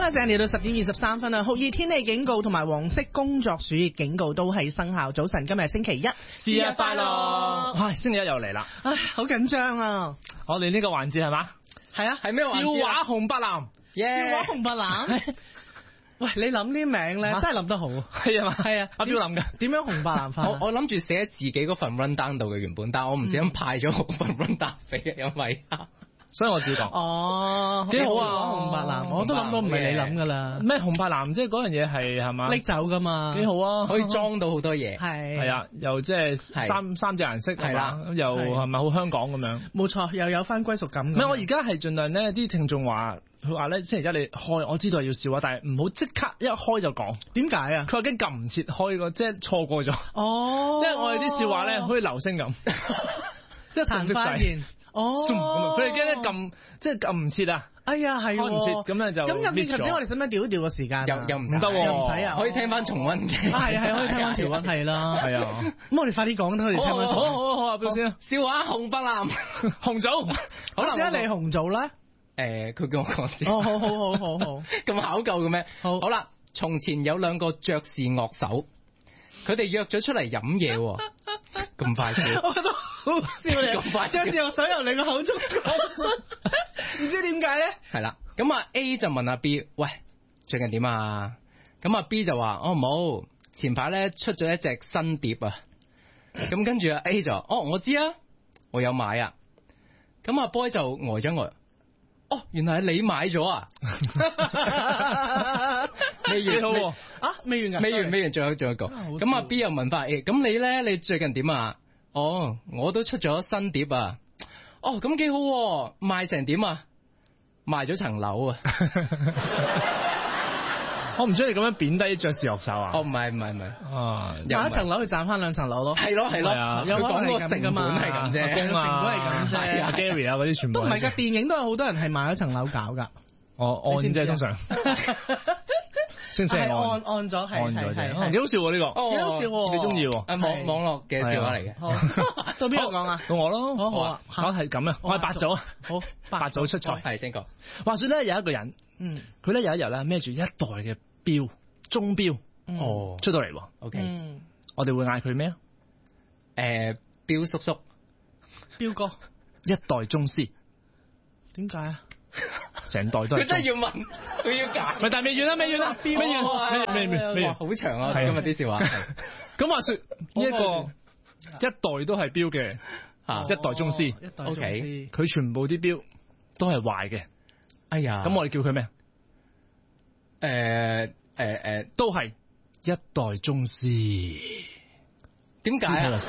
啦，正嚟到10:23啦，酷熱天氣警告同埋黃色工作暑熱警告都係生效。早晨，今日係星期一， 生日快樂！哇，星期一又嚟啦， 唉，好緊張啊！ 我哋呢個環節係嘛？ 係啊， 係咩環節？笑話紅白藍， 笑話紅白藍。喂，你諗啲名咧，真係諗得好。 係啊嘛，係啊，阿標諗嘅。 點樣紅白藍法？ 我諗住寫喺自己嗰份 run down 度嘅原本，但係我唔小心派咗我份 run down 俾嘅，因為所以我照講。 哦， 幾好啊！ 紅白藍，我都諗到唔係你諗噶啦。 咩紅白藍？即係嗰樣嘢係嘛？ 拎走噶嘛？ 幾好啊！ 可以裝到好多嘢。 係啊，又即係三隻顏色係啦，又係咪好香港咁樣？ 冇錯，又有翻歸屬感。 唔係，我而家係盡量咧，啲聽眾話佢話咧，星期一你開，我知道係要笑話，但係唔好即刻一開就講。點解啊？佢話驚撳唔切開個，即係錯過咗。哦，因為我哋啲笑話咧，好似流星咁，一彈發現。哦，佢哋驚咧撳，即係撳唔切啊！哎呀，係開唔切，咁咧就咁入邊頭先，我哋使唔使調一調個時間？ 又唔得， 又唔使啊！ 可以聽翻重溫嘅， 係可以聽翻重溫，係啦，係啊。咁我哋快啲講，等佢哋聽翻。 好啊，邊先？ 笑話紅白藍紅組， 好啦，點解你紅組咧？ 佢叫我講先。 哦，好， 咁考究嘅咩？好啦，從前有兩個爵士樂手，佢哋約咗出嚟飲嘢。咁快嘅， 我覺得好笑你咁快，爵士樂手由你個口中講出，唔知點解咧？ 係啦，咁啊 A 就問阿 B， 喂，最近點啊？咁啊 B 就話，冇，前排咧出咗一隻新碟啊。咁跟住阿 A 就，我知啊，我有買啊。咁阿 boy 就呆咗呆，原來係你買咗啊？未完好啊？未完㗎？未完，仲有一個。咁阿 B 又問翻 A， 咁你咧？你最近點啊？我都出咗新碟啊。咁幾好喎，賣成點啊？賣咗層樓啊！ 我唔中意你咁樣貶低爵士樂手啊！ 唔係， 賣一層樓去賺翻2層樓咯。係咯， 有講個成本係咁啫， 成本係咁啫。 阿 Gary 啊，嗰啲全部都唔係㗎，電影都有好多人係賣一層樓搞㗎。 按啫，通常。先係按咗，係幾好笑喎呢個， 幾好笑喎， 幾中意喎。 網絡嘅笑話嚟嘅。 到邊個講啊？ 到我咯。 好啊， 係咁啊，我係白組啊。好，白組出賽係正確。 話說咧，有一個人，佢咧有一日咧孭住一袋嘅錶，鐘錶，出到嚟喎。OK，我哋會嗌佢咩啊？ 錶叔叔， 錶哥， 一代宗師。點解啊？成袋都係。 佢真係要問，佢要揀。 咪但係未完啦，未完， 好長啊！今日啲笑話。 咁話說呢一個一代都係錶嘅一代宗師。OK，佢全部啲錶都係壞嘅。哎呀，咁我哋叫佢咩？都係一代宗師。點解啊？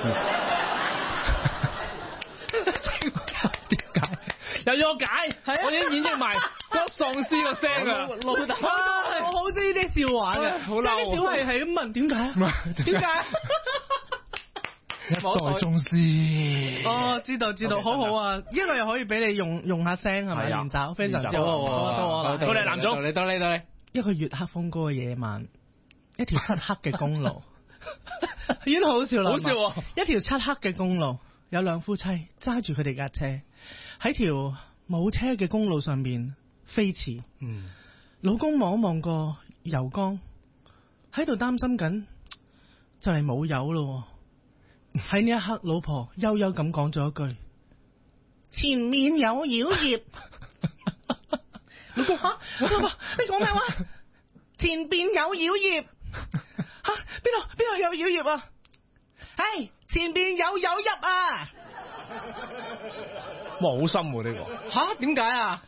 點解？又要我解？我已經演繹埋嗰喪屍個聲啊！ 老豆，我好中意呢啲笑話嘅，好嬲！小慧係咁問點解？點解？ 一代宗師。 知道，好啊！呢個又可以俾你用下聲係咪？練習非常之好。到你藍總， 到你。 一個月黑風高嘅夜晚，一條漆黑嘅公路，已經好笑啦！ 好笑喎！ 一條漆黑嘅公路，有兩夫妻揸住佢哋架車喺條冇車嘅公路上面飛馳。老公望一望個油缸，喺度擔心緊就係冇油咯。喺呢一刻，老婆悠悠咁講咗一句：前面有妖孽。老公老婆，你講咩話？前邊有妖孽。邊度有妖孽啊？前邊有油入啊！ 哇，好深喎呢個。 點解啊？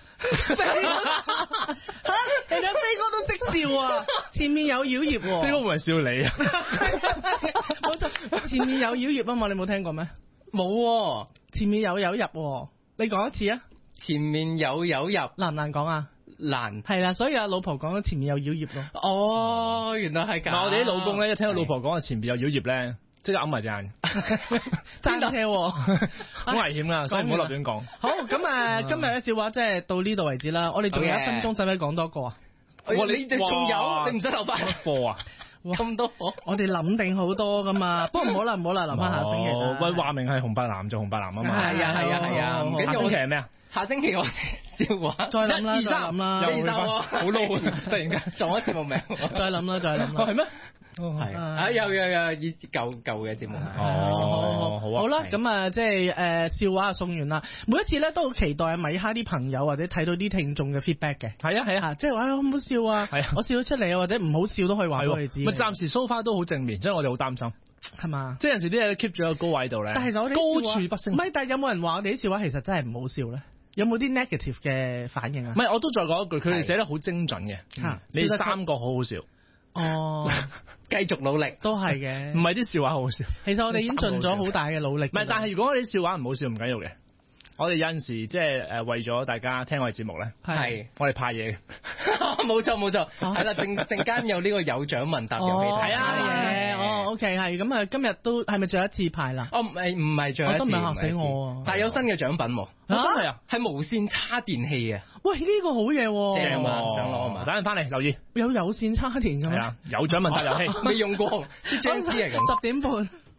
人家飛哥都識笑啊！前面有妖孽喎。 飛哥唔係笑你啊？ 冇錯，前面有妖孽啊嘛，你冇聽過咩？ 冇。 前面有油入，你講一次啊！ 前面有油入， 難唔難講啊？ 難。係啦，所以阿老婆講咗前面有妖孽咯。 原來係咁。 我哋啲老公咧，一聽到老婆講話前邊有妖孽咧，即刻揞埋隻眼。 揸車好危險噶，所以唔好立亂講。 好，咁今日嘅笑話即係到呢度為止啦。我哋仲有1分鐘，使唔使講多個啊？ 你仲有？你唔使留翻課啊？ 咁多， 我哋諗定好多噶嘛。不過唔好啦，留翻下星期。 喂，話明係紅白藍就紅白藍啊嘛。 係啊，唔緊要。 星期係咩啊？ 下星期我哋笑話， 再諗啦，再諗啦， 又會好 low，突然間撞咗節目名， 再諗啦，再諗啦， 係咩？ 係有以舊嘅節目。 好啦，咁啊，即係笑話送完啦。每一次咧都好期待米哈啲朋友或者睇到啲聽眾嘅 feedback 嘅。 係啊， 即係話好唔好笑啊？係啊，我笑咗出嚟啊，或者唔好笑都可以話俾我哋知。 咪暫時 so far 都好正面，所以我哋好擔心。 係嘛？ 即係有時啲嘢 keep 住喺個高位度咧， 但係其實我哋高處不勝。 唔係，但係有冇人話我哋啲笑話其實真係唔好笑咧？有冇啲 negative 嘅反應啊？ 唔係，我都再講一句，佢哋寫得好精準嘅。你三個好好笑。 哦， 繼續努力都係嘅，唔係啲笑話好好笑。 其實我哋已經盡咗好大嘅努力。 唔係，但係如果我哋啲笑話唔好笑唔緊要嘅。我哋有陣時即係為咗大家聽我哋節目咧， 係我哋派嘢， 冇錯，係啦，陣間有呢個有獎問答遊戲， 係啊，OK， 係咁啊，今日都係咪最後一次派啦？ 唔係最後一次， 都唔係嚇死我， 但係有新嘅獎品喎， 真係啊， 係無線叉電器啊！ 喂，呢個好嘢喎， 正啊，想攞嘛？ 等陣翻嚟留意， 有線叉電嘅咩？ 係啊，有獎問答遊戲， 未用過，啲 James 係咁，10 點半。